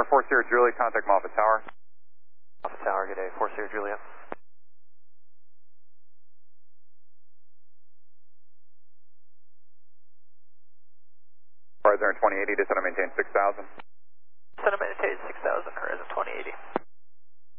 Center 4 Sierra Juliet, contact Moffett Tower. Moffett Tower, good day, 4 Sierra Juliet. Horizon 2080, descend and maintain 6,000. Descend and maintain 6,000, Horizon 2080.